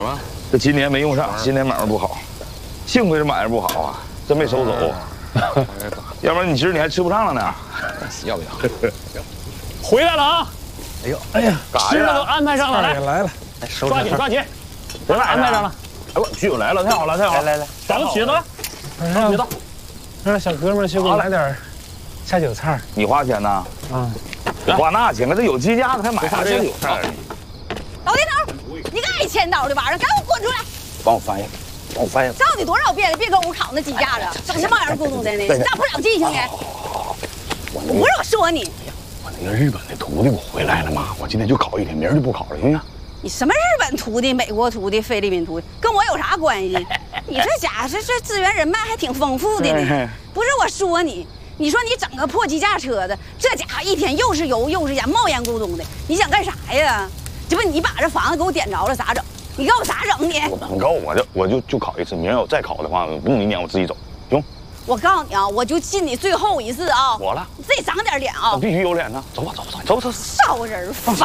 啊， 这今年没用上，今年买卖不好，幸亏是买卖不好啊，真没收走。要不然你今儿你还吃不上了呢。 要不要？ 回来了啊！ 哎呦， 哎呀， 吃的都安排上了，来来了， 抓紧抓紧， 谁来安排上了。 哎，我剧友来了，太好了，太好了！ 来， 找个瘸子，找瘸子， 让小哥们去给我来点下酒菜。 你花钱呐？ 啊， 我花那钱了，这有鸡架子，还买啥下酒菜？ 老电头，你个爱千刀的玩意儿，赶紧滚出来！ 帮我翻译，帮我翻译。 告诉你多少遍了，别跟我烤那鸡架子，整什么玩意儿咕咚的呢？你咋不长记性呢？我不是我说你， 我那个日本的徒弟不回来了吗？我今天就考一天，明儿就不考了，行不行？ 你什么日本徒弟、美国徒弟、菲律宾徒弟，跟我有啥关系？你这家伙这资源人脉还挺丰富的呢。不是我说你，你说你整个破鸡架车子，这家伙一天又是油又是盐，冒烟咕咚的，你想干啥呀？这不你把这房子给我点着了，咋整？你给我咋整你？ 不能够，我就考一次，明儿要再考的话，不用你撵，我自己走，行？ 我告诉你啊，我就信你最后一次啊！ 我了， 你自己长点脸啊！ 我必须有脸呢。走吧，走吧，走。 招人烦。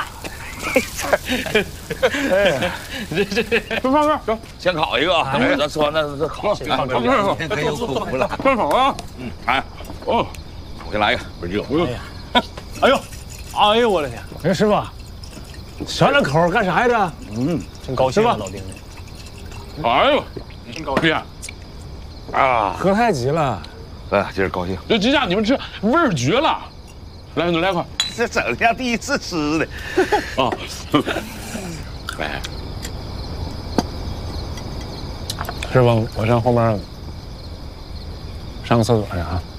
哎，走，先烤一个啊！等会儿咱吃完再烤。 可以苦了。 快烤啊！哎，哦，我先来一个，不热。 哎呦我的天！哎，师傅，小两口干啥呀？ 真高兴啊，老丁。 哎呦， 真高兴！ 啊， 喝太急了。 哎，今儿高兴。 这鸡架你们吃味儿绝了，来块。 这整的像第一次吃的。 啊，来， 师傅，我上后面上个厕所去啊。